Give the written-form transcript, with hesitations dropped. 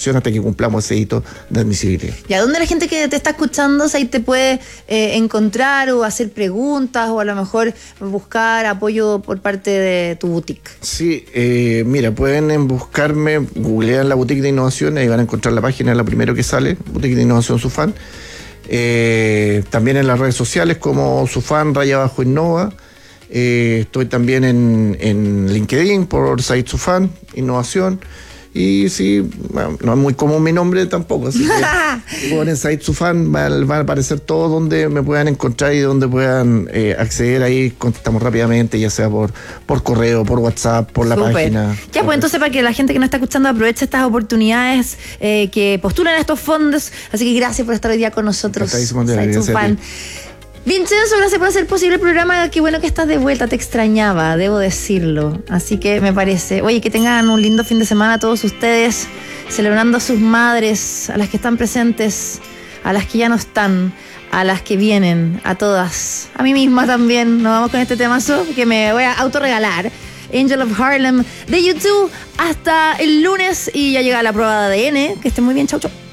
aprobación hasta que cumplamos ese hito de admisibilidad. ¿Y a dónde la gente que te está escuchando ahí te puede encontrar o hacer preguntas o a lo mejor buscar apoyo por parte de tu boutique? Sí, mira, pueden buscarme, googlean la Boutique de Innovación, ahí van a encontrar la página, la primero que sale, Boutique de Innovación Sufan. También en las redes sociales como Sufan_Innova. Estoy también en LinkedIn por Said Sufan, Innovación. Y sí, bueno, no es muy común mi nombre tampoco, así que ponen Said Sufan, van a aparecer todo donde me puedan encontrar y donde puedan acceder. Ahí contestamos rápidamente, ya sea por correo, por WhatsApp, por la página. Ya, pues entonces para que la gente que nos está escuchando aproveche estas oportunidades que postulan a estos fondos. Así que gracias por estar hoy día con nosotros, Said Sufan. Vincenzo, gracias por hacer posible el programa. Qué bueno que estás de vuelta, te extrañaba, debo decirlo. Así que me parece. Oye, que tengan un lindo fin de semana todos ustedes, celebrando a sus madres, a las que están presentes, a las que ya no están, a las que vienen, a todas. A mí misma también. Nos vamos con este temazo que me voy a autorregalar. Angel of Harlem de YouTube. Hasta el lunes y ya llega la prueba de ADN. Que estén muy bien, chau, chau.